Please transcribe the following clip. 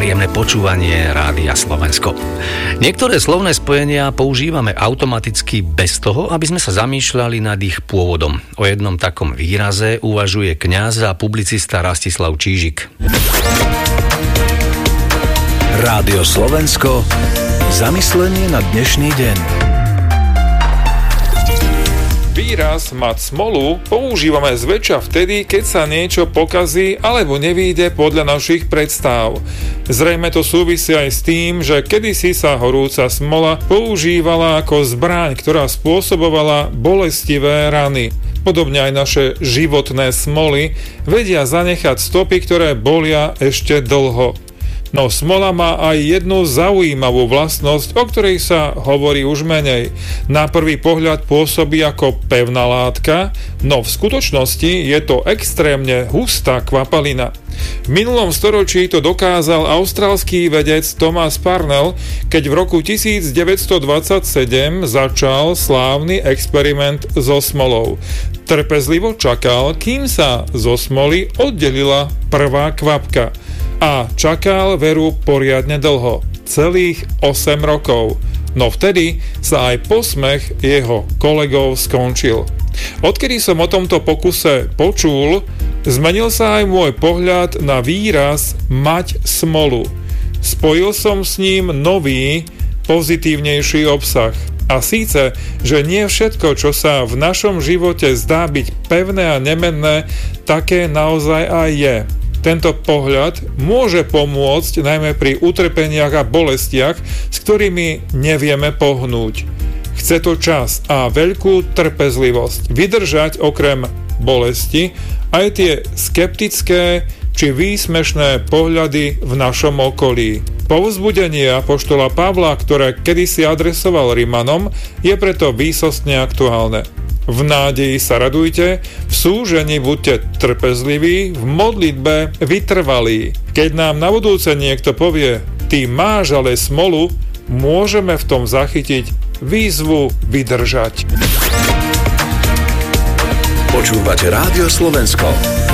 príjemné počúvanie Rádia Slovensko. Niektoré slovné spojenia používame automaticky bez toho, aby sme sa zamýšľali nad ich pôvodom. O jednom takom výraze uvažuje kňaz a publicista Rastislav Čížik. Rádio Slovensko. Zamyslenie na dnešný deň. Výraz mať smolu používame zväčša vtedy, keď sa niečo pokazí alebo nevyjde podľa našich predstav. Zrejme to súvisí aj s tým, že kedysi sa horúca smola používala ako zbraň, ktorá spôsobovala bolestivé rany. Podobne aj naše životné smoly vedia zanechať stopy, ktoré bolia ešte dlho. No smola má aj jednu zaujímavú vlastnosť, o ktorej sa hovorí už menej. Na prvý pohľad pôsobí ako pevná látka, no v skutočnosti je to extrémne hustá kvapalina. V minulom storočí to dokázal austrálsky vedec Thomas Parnell, keď v roku 1927 začal slávny experiment so smolou. Trpezlivo čakal, kým sa zo smoly oddelila prvá kvapka. A čakal veru poriadne dlho, celých 8 rokov. No vtedy sa aj posmech jeho kolegov skončil. Odkedy som o tomto pokuse počul, zmenil sa aj môj pohľad na výraz mať smolu. Spojil som s ním nový, pozitívnejší obsah. A síce, že nie všetko, čo sa v našom živote zdá byť pevné a nemenné, také naozaj aj je. Tento pohľad môže pomôcť najmä pri utrpeniach a bolestiach, s ktorými nevieme pohnúť. Chce to čas a veľkú trpezlivosť vydržať okrem bolesti aj tie skeptické či výsmešné pohľady v našom okolí. Povzbudenie apoštola Pavla, ktoré kedysi adresoval Rimanom, je preto výsostne aktuálne. V nádeji sa radujte, v súžení buďte trpezliví, v modlitbe vytrvalí. Keď nám na budúce niekto povie, ty máš ale smolu, môžeme v tom zachytiť výzvu vydržať. Počúvate Rádio Slovensko.